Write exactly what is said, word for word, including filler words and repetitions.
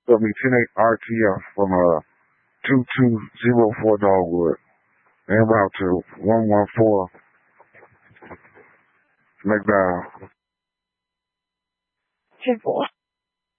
Put me ten eight R T F from uh two two zero four Dogwood and route to one one four McDowell. ten four.